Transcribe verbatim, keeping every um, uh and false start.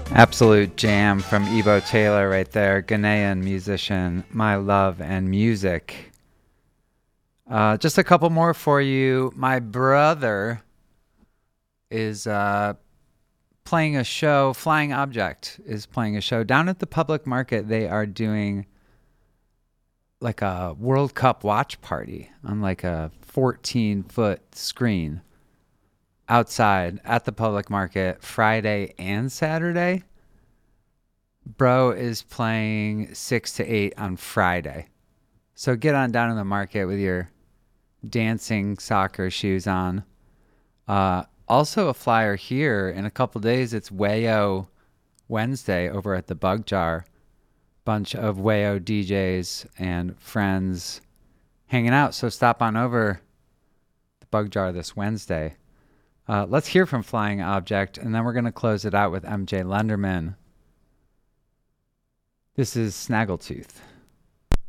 Absolute jam from Ebo Taylor right there. Ghanaian musician, My Love and Music. Uh, just a couple more for you. My brother is uh, playing a show. Flying Object is playing a show. Down at the Public Market, they are doing like a World Cup watch party on like a fourteen-foot screen outside at the Public Market Friday and Saturday. Bro is playing six to eight on Friday. So get on down in the market with your dancing soccer shoes on. Uh, also a flyer here in a couple days. It's Wayo Wednesday over at the Bug Jar. Bunch of Wayo D Js and friends hanging out. So stop on over the Bug Jar this Wednesday. Uh, let's hear from Flying Object, and then we're going to close it out with M J Lenderman. This is Snaggletooth.